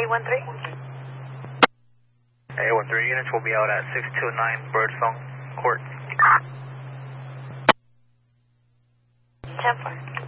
A13? A13 units will be out at 629 Birdsong Court. 10-4.